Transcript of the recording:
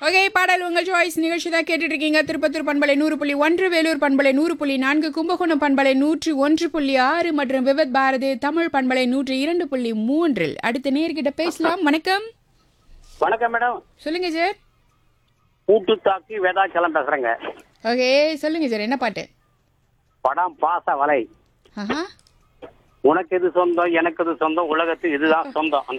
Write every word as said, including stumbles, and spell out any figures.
Okay, பாடல் உங்கள் choice நிகழ்ச்சி தான் கேட்டுட்டு இருக்கீங்க. திருப்பத்தூர் பண்பலை நூறு புள்ளி ஒன்று, வேலூர் பண்பலை நூறு புள்ளி நான்கு, கும்பகோணம் பண்பலை நூற்று ஒன்று புள்ளி ஆறு மற்றும் விவத் பாரதி தமிழ் பண்பலை நூற்று இரண்டு புள்ளி மூன்றில் அடுத்த நேர்கிட்ட பேசலாம். வணக்கம். வணக்கம் மேடம். சொல்லுங்க சார். கூட்டு தாக்கி வேதாச்சலம் பேசுறேங்க. ஓகே, சொல்லுங்க சார், என்ன பாட்டு? படம் பாச வலை. ஆஹா, உனக்கு எது சொந்தம், எனக்கு எது சொந்தம், உலகத்துக்கு இதுதான் சொந்தம். அந்த